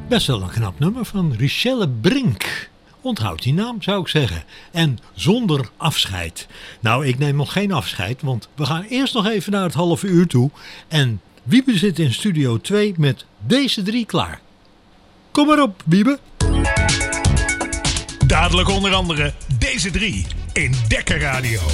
Best wel een knap nummer van Richelle Brink. Onthoud die naam, zou ik zeggen. En Zonder Afscheid. Nou, ik neem nog geen afscheid, want we gaan eerst nog even naar het halve uur toe. En Wiebe zit in studio 2 met deze 3 klaar. Kom maar op, Wiebe. Dadelijk onder andere deze 3 in Dekker Radio.